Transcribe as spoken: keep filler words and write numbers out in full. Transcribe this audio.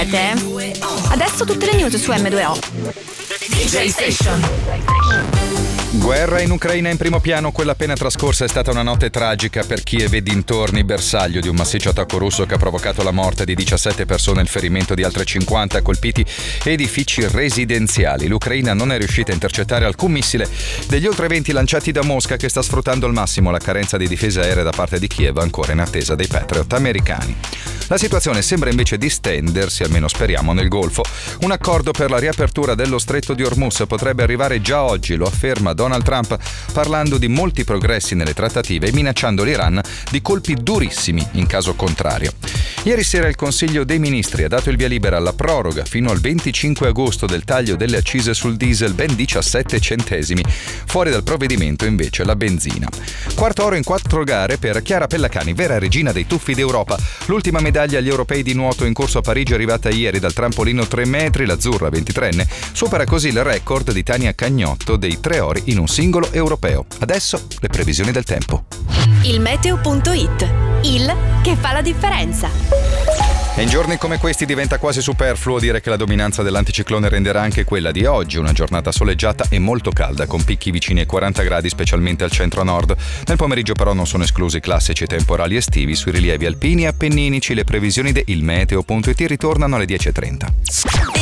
Adesso tutte le news su emme due o. D J Station. Guerra in Ucraina in primo piano. Quella appena trascorsa è stata una notte tragica per Kiev e dintorni, bersaglio di un massiccio attacco russo che ha provocato la morte di diciassette persone e il ferimento di altre cinquanta, colpiti edifici residenziali. L'Ucraina non è riuscita a intercettare alcun missile degli oltre venti lanciati da Mosca, che sta sfruttando al massimo la carenza di difese aeree da parte di Kiev, ancora in attesa dei Patriot americani. La situazione sembra invece distendersi, almeno speriamo, nel Golfo. Un accordo per la riapertura dello stretto di Hormuz potrebbe arrivare già oggi, lo afferma Donald Trump, parlando di molti progressi nelle trattative e minacciando l'Iran di colpi durissimi in caso contrario. Ieri sera il Consiglio dei Ministri ha dato il via libera alla proroga fino al venticinque agosto del taglio delle accise sul diesel, ben diciassette centesimi. Fuori dal provvedimento invece la benzina. Quarto oro in quattro gare per Chiara Pellacani, vera regina dei tuffi d'Europa. L'ultima medaglia agli europei di nuoto in corso a Parigi è arrivata ieri dal trampolino tre metri. L'azzurra, ventitreenne, supera così il record di Tania Cagnotto dei tre ori in un singolo europeo. Adesso le previsioni del tempo. Il meteo punto it, il che fa la differenza. E in giorni come questi diventa quasi superfluo dire che la dominanza dell'anticiclone renderà anche quella di oggi una giornata soleggiata e molto calda, con picchi vicini ai quaranta gradi specialmente al centro-nord. Nel pomeriggio però non sono esclusi classici temporali estivi sui rilievi alpini e appenninici. Le previsioni di il meteo punto it ritornano alle dieci e trenta.